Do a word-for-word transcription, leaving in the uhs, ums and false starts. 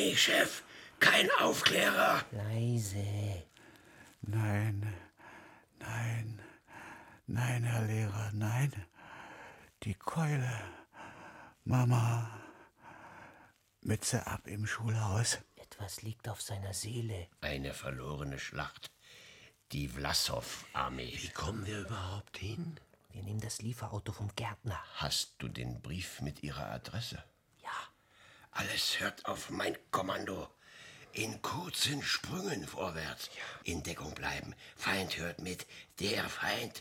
Armeechef, kein Aufklärer. Leise. Nein, nein, nein, Herr Lehrer, nein. Die Keule. Mama, Mütze ab im Schulhaus. Etwas liegt auf seiner Seele. Eine verlorene Schlacht. Die Vlassow-Armee. Wie kommen wir überhaupt hin? Wir nehmen das Lieferauto vom Gärtner. Hast du den Brief mit ihrer Adresse? Ja. Alles hört auf mein Kommando. In kurzen Sprüngen vorwärts. In Deckung bleiben. Feind hört mit. Der Feind